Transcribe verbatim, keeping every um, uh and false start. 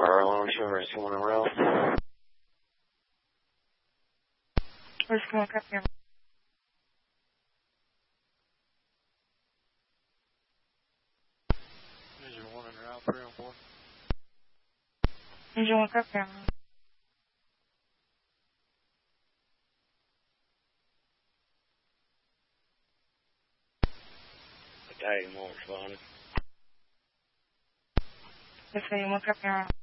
for Alarm Service one in row. Where's going up here? Engine one in route three on four. Engine one up here. Battalion one responded. Battalion one up here.